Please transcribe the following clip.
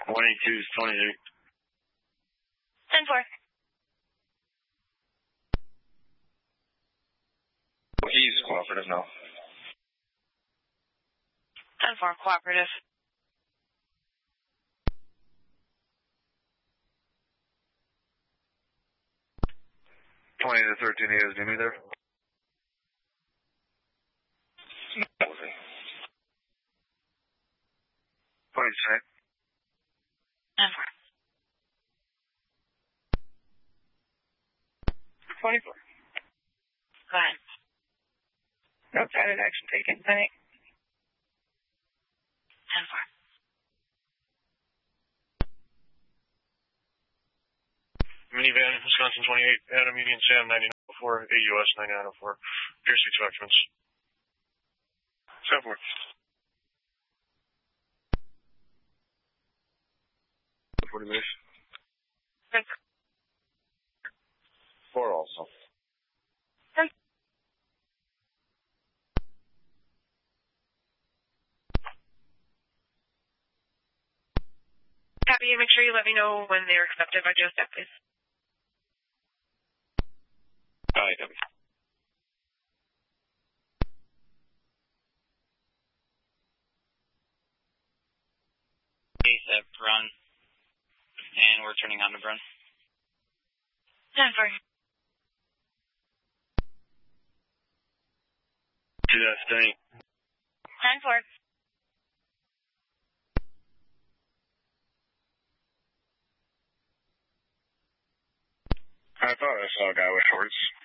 182 is 23. 10-4. He's cooperative now. 10-4, cooperative. Twenty to 13 is Jimmy there. 26. 10-4. 24. Go ahead. No guided action taken. Thanks. 10-4. Minivan, Wisconsin 28, Adam, Union Sam 9904, AUS 9904. Pierce 2 documents. 7-4. What do you miss? 10-4. 4 also. 10. Copy, make sure you let me know when they're accepted by Joseph, please. Item. ASAP run. And we're turning on the run. 10-4. To that thing. 10-4. I thought I saw a guy with shorts.